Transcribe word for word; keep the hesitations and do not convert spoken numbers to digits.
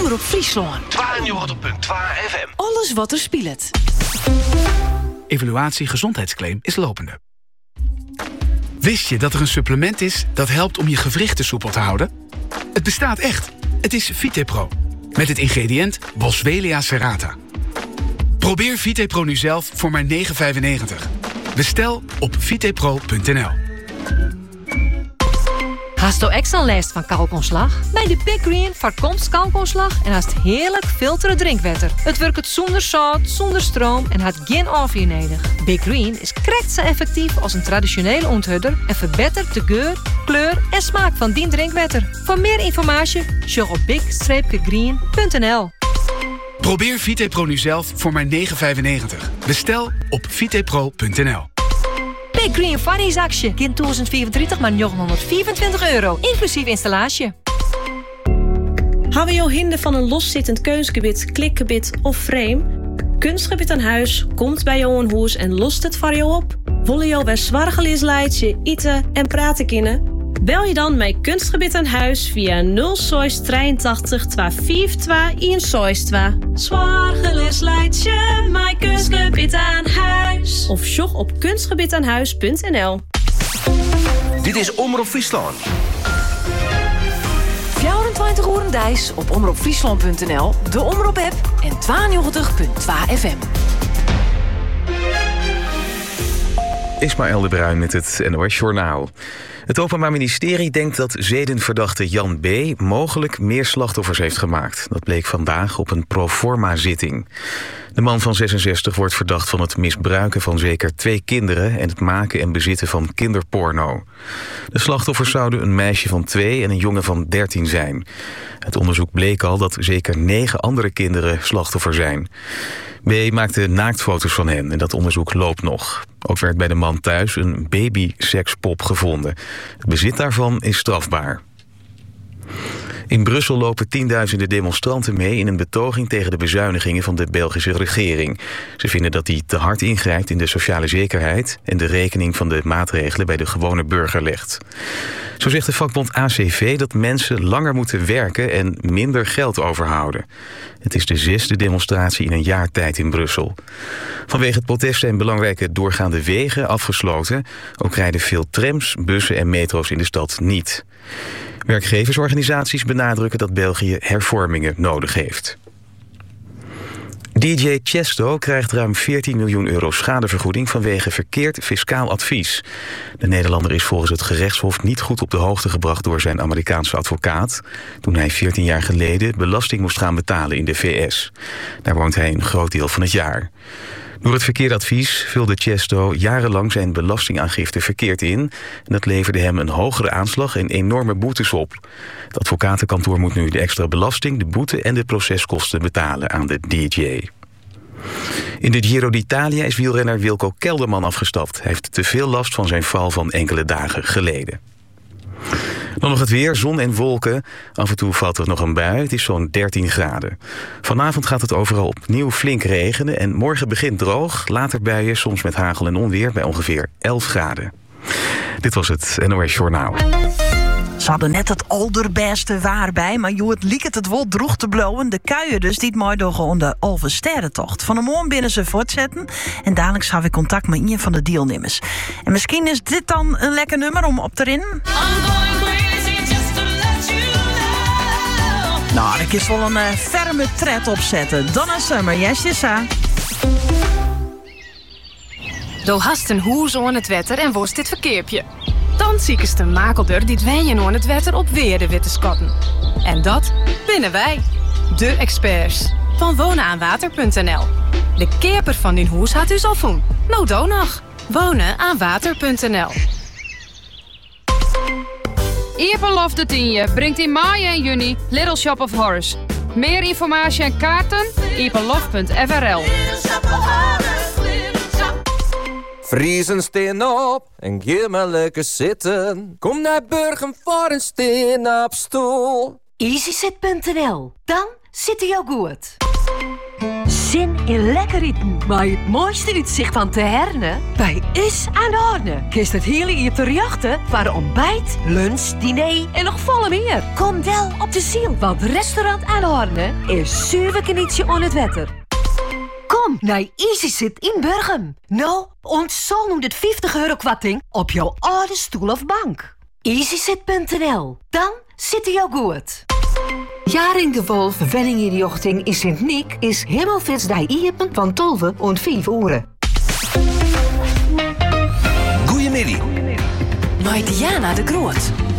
Omroep Friesland. tweeënnegentig komma twee F M. Alles wat er speelt. Evaluatie gezondheidsclaim is lopende. Wist je dat er een supplement is dat helpt om je gewrichten soepel te houden? Het bestaat echt. Het is VitePro. Met het ingrediënt Boswellia serrata. Probeer VitePro nu zelf voor maar negen vijfennegentig. Bestel op vitepro punt n l. Hast du extra last van kalkontslag? Bij de Big Green voorkomt kalkontslag en haast heerlijk filteren drinkwater. Het werkt zonder zout, zonder stroom en had geen afweer nodig. Big Green is krekt zo effectief als een traditionele onthudder en verbetert de geur, kleur en smaak van die drinkwater. Voor meer informatie, check op big green punt n l. Probeer VitePro nu zelf voor maar negen vijfennegentig. Bestel op vitepro punt n l. Big Green Funnies-actie. Kind tweeduizend vierentwintig maar negenhonderdvierentwintig euro, inclusief installatie. Hebben je hinder van een loszittend keusgebied, klikgebied of frame? Kunstgebied aan huis komt bij jou een huis en lost het voor jou op. Willen jou bij zwargelies leidje, eten en praten kunnen? Bel je dan met Kunstgebied aan huis via nul zes drieëntachtig tweehonderdvijfentwintig eenenzestig. Zwargelies leidje, mijn Kunstgebied aan huis. Of sjog op kunstgebied aan huis punt n l. Dit is Omroep Friesland. vierentwintig uur dijs op omroep friesland punt n l, de Omroep-app en tweeënnegentig komma twee F M. Ismaël de Bruin met het N O S-journaal. Het Openbaar Ministerie denkt dat zedenverdachte Jan B. mogelijk meer slachtoffers heeft gemaakt. Dat bleek vandaag op een proforma-zitting. De man van zesenzestig wordt verdacht van het misbruiken van zeker twee kinderen en het maken en bezitten van kinderporno. De slachtoffers zouden een meisje van twee en een jongen van dertien zijn. Het onderzoek bleek al dat zeker negen andere kinderen slachtoffer zijn. B. maakte naaktfoto's van hen en dat onderzoek loopt nog. Ook werd bij de man thuis een babysekspop gevonden. Het bezit daarvan is strafbaar. In Brussel lopen tienduizenden demonstranten mee in een betoging tegen de bezuinigingen van de Belgische regering. Ze vinden dat die te hard ingrijpt in de sociale zekerheid en de rekening van de maatregelen bij de gewone burger legt. Zo zegt de vakbond A C V dat mensen langer moeten werken en minder geld overhouden. Het is de zesde demonstratie in een jaar tijd in Brussel. Vanwege het protest zijn belangrijke doorgaande wegen afgesloten. Ook rijden veel trams, bussen en metro's in de stad niet. Werkgeversorganisaties benadrukken dat België hervormingen nodig heeft. D J Chesto krijgt ruim veertien miljoen euro schadevergoeding vanwege verkeerd fiscaal advies. De Nederlander is volgens het gerechtshof niet goed op de hoogte gebracht door zijn Amerikaanse advocaat toen hij veertien jaar geleden belasting moest gaan betalen in de V S. Daar woont hij een groot deel van het jaar. Door het verkeerde advies vulde Chesto jarenlang zijn belastingaangifte verkeerd in en dat leverde hem een hogere aanslag en enorme boetes op. Het advocatenkantoor moet nu de extra belasting, de boete en de proceskosten betalen aan de D J. In de Giro d'Italia is wielrenner Wilco Kelderman afgestapt. Hij heeft te veel last van zijn val van enkele dagen geleden. Dan nog het weer, zon en wolken. Af en toe valt er nog een bui, het is zo'n dertien graden. Vanavond gaat het overal opnieuw flink regenen en morgen begint droog. Later buien, soms met hagel en onweer, bij ongeveer elf graden. Dit was het N O S Journaal. Ze hadden net het allerbeste waar bij, maar joh, het liek het het wel droeg te blowen. De kuien dus, die mooi door gewoon de Alve Sterrentocht. Van de morgen binnen ze voortzetten en dadelijk heb ik contact met een van de deelnemers. En misschien is dit dan een lekker nummer om op te rinnen. Nou, daar is wel een uh, ferme tred opzetten. Donna Summer, yes, yes, ha. Do hast een hoes aan het wetter en worst dit verkeerpje. Dan ziekest de makelder die dwenjen aan het wetter op weer de witte skatten. En dat binnen wij, de experts van wonen aan water punt n l. De keerper van die hoes had u al voen. Nou, do nog. wonen aan water punt n l. Ieperlof de tienje brengt in mei en juni Little Shop of Horrors. Meer informatie en kaarten? ieperlof punt f r l. Vriezen steen op en geef maar lekker zitten. Kom naar Burgum voor een steen op stoel. easysit punt n l. Dan zit hij al goed. Zin in lekker eten, maar het mooiste uitzicht van Te Herne? Bij Is aan de Orne. Kist het hele hier te jachten voor ontbijt, lunch, diner en nog volle meer. Kom wel op de ziel, want restaurant aan de Orne is zuiver knietje on het wetter. Kom naar Easy Sit in Burgum. Nou, ons zo noemt het vijftig euro kwarting op jouw oude stoel of bank. easysit punt n l. Dan zit je jou goed. Jaring de Wolf, Wenningenjochting in Sint-Niek is Hemelfits die iepen van tolve en vijf uur. Goedemiddag. Bij Diana de Groot.